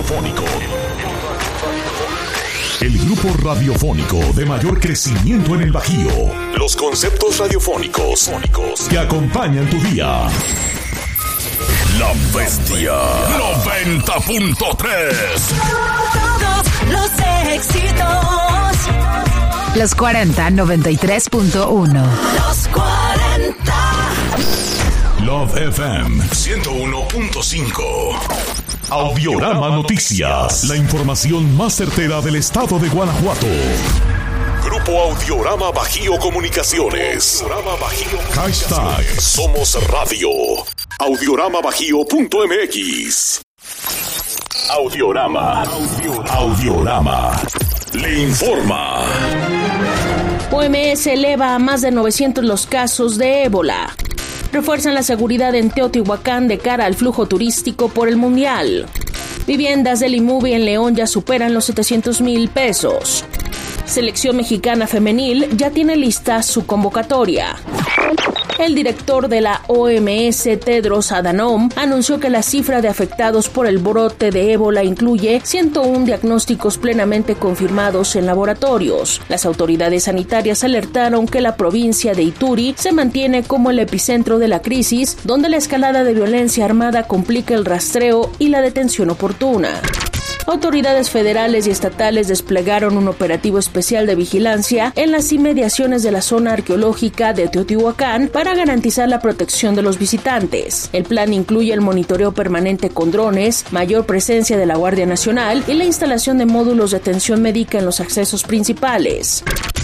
radiofónico. El grupo radiofónico de mayor crecimiento en el Bajío. Los conceptos radiofónicos que acompañan tu día. La Bestia 90.3. Todos los éxitos. Los 40 93.1. Los 40. Love FM 101.5. Audiorama Noticias. La información más certera del estado de Guanajuato. Grupo Audiorama Bajío Comunicaciones. Hashtag Somos Radio. Audioramabajío.mx. Audiorama. Le informa. OMS eleva a más de 900 los casos de ébola. Refuerzan la seguridad en Teotihuacán de cara al flujo turístico por el Mundial. Viviendas del IMUBI en León ya superan los 700,000 pesos. Selección mexicana femenil ya tiene lista su convocatoria. El director de la OMS, Tedros Adhanom, anunció que la cifra de afectados por el brote de ébola incluye 101 diagnósticos plenamente confirmados en laboratorios. Las autoridades sanitarias alertaron que la provincia de Ituri se mantiene como el epicentro de la crisis, donde la escalada de violencia armada complica el rastreo y la detención oportuna. Autoridades federales y estatales desplegaron un operativo especial de vigilancia en las inmediaciones de la zona arqueológica de Teotihuacán para garantizar la protección de los visitantes. El plan incluye el monitoreo permanente con drones, mayor presencia de la Guardia Nacional y la instalación de módulos de atención médica en los accesos principales.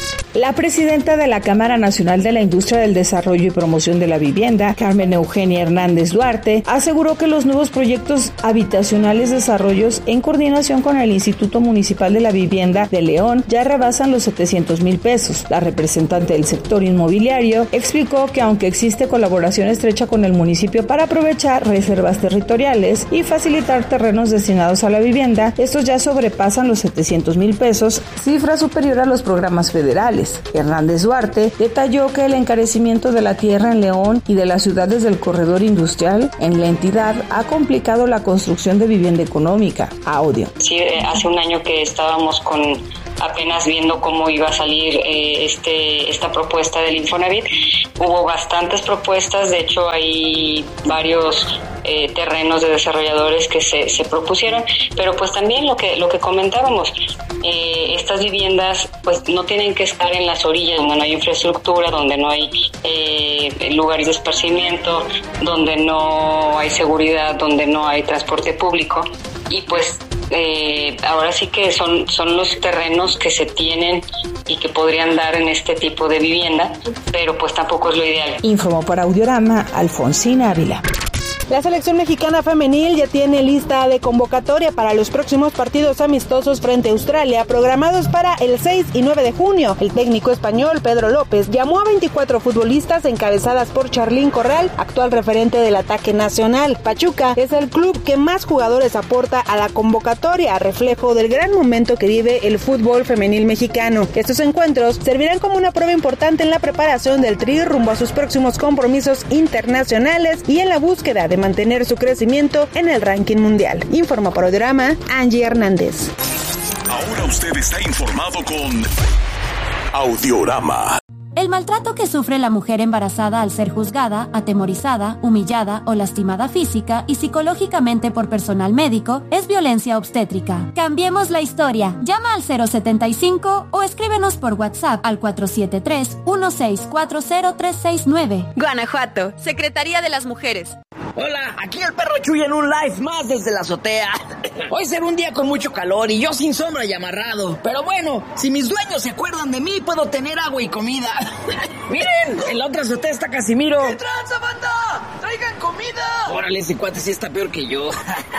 La presidenta de la Cámara Nacional de la Industria del Desarrollo y Promoción de la Vivienda, Carmen Eugenia Hernández Duarte, aseguró que los nuevos proyectos habitacionales desarrollos en coordinación con el Instituto Municipal de la Vivienda de León ya rebasan los 700,000 pesos. La representante del sector inmobiliario explicó que aunque existe colaboración estrecha con el municipio para aprovechar reservas territoriales y facilitar terrenos destinados a la vivienda, estos ya sobrepasan los 700,000 pesos, cifra superior a los programas federales. Hernández Duarte detalló que el encarecimiento de la tierra en León y de las ciudades del corredor industrial en la entidad ha complicado la construcción de vivienda económica. Audio. Sí, hace un año que estábamos apenas viendo cómo iba a salir esta propuesta del Infonavit. Hubo bastantes propuestas, de hecho hay varios terrenos de desarrolladores que se propusieron, pero pues también lo que comentábamos, estas viviendas pues no tienen que estar en las orillas donde no hay infraestructura, donde no hay lugares de esparcimiento, donde no hay seguridad, donde no hay transporte público, y pues ahora sí que son los terrenos que se tienen y que podrían dar en este tipo de vivienda, pero pues tampoco es lo ideal. Informó para Audiorama Alfonsina Ávila. La selección mexicana femenil ya tiene lista de convocatoria para los próximos partidos amistosos frente a Australia, programados para el 6 y 9 de junio. El técnico español Pedro López llamó a 24 futbolistas encabezadas por Charlín Corral, actual referente del ataque nacional. Pachuca es el club que más jugadores aporta a la convocatoria, reflejo del gran momento que vive el fútbol femenil mexicano. Estos encuentros servirán como una prueba importante en la preparación del Tri rumbo a sus próximos compromisos internacionales y en la búsqueda de mantener su crecimiento en el ranking mundial. Informa para Audiorama, Angie Hernández. Ahora usted está informado con Audiorama. El maltrato que sufre la mujer embarazada al ser juzgada, atemorizada, humillada o lastimada física y psicológicamente por personal médico es violencia obstétrica. Cambiemos la historia. Llama al 075 o escríbenos por WhatsApp al 473-1640369. Guanajuato, Secretaría de las Mujeres. Hola, aquí el perro Chuy en un live más desde la azotea. Hoy será un día con mucho calor y yo sin sombra y amarrado. Pero bueno, si mis dueños se acuerdan de mí, puedo tener agua y comida. Miren, en la otra azotea está Casimiro. ¿Qué tranza, banda? ¡Traigan comida! Órale, ese cuate sí está peor que yo.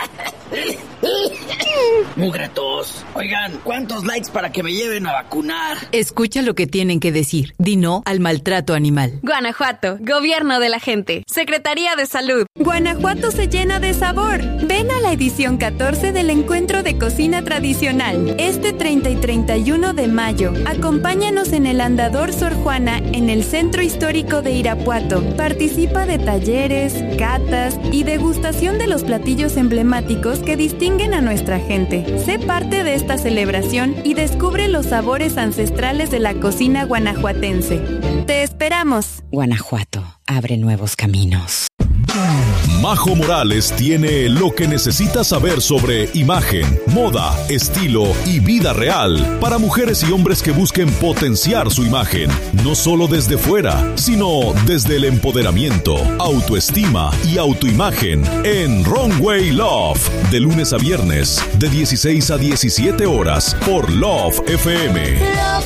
Mugratos. Oigan, ¿cuántos likes para que me lleven a vacunar? Escucha lo que tienen que decir. Di no al maltrato animal. Guanajuato, Gobierno de la Gente, Secretaría de Salud. Guanajuato se llena de sabor. Ven a la edición 14 del Encuentro de Cocina Tradicional, este 30 y 31 de mayo. Acompáñanos en el Andador Sor Juana en el Centro Histórico de Irapuato. Participa de talleres, catas y degustación de los platillos emblemáticos que distinguen a nuestra gente. Sé parte de esta celebración y descubre los sabores ancestrales de la cocina guanajuatense. ¡Te esperamos! Guanajuato, abre nuevos caminos. Majo Morales tiene lo que necesitas saber sobre imagen, moda, estilo y vida real para mujeres y hombres que busquen potenciar su imagen, no solo desde fuera, sino desde el empoderamiento, autoestima y autoimagen en Runway Love, de lunes a viernes, de 16 a 17 horas por Love FM.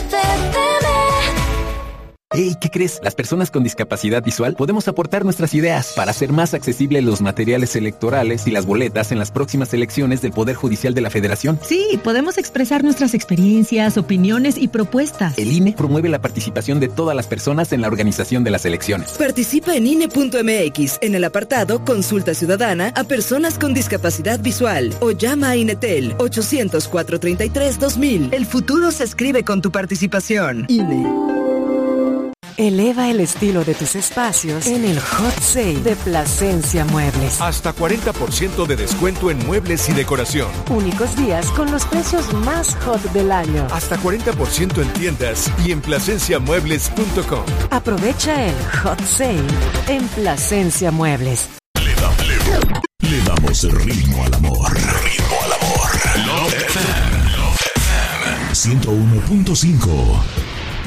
Hey, ¿qué crees? Las personas con discapacidad visual podemos aportar nuestras ideas para hacer más accesibles los materiales electorales y las boletas en las próximas elecciones del Poder Judicial de la Federación. Sí, podemos expresar nuestras experiencias, opiniones y propuestas. El INE promueve la participación de todas las personas en la organización de las elecciones. Participa en INE.mx en el apartado Consulta Ciudadana a personas con discapacidad visual o llama a INETEL 800-433-2000. El futuro se escribe con tu participación. INE. Eleva el estilo de tus espacios en el Hot Sale de Plasencia Muebles. Hasta 40% de descuento en muebles y decoración. Únicos días con los precios más hot del año. Hasta 40% en tiendas y en plasenciamuebles.com. Aprovecha el Hot Sale en Plasencia Muebles. Le damos el ritmo al amor. Love FM. 101.5.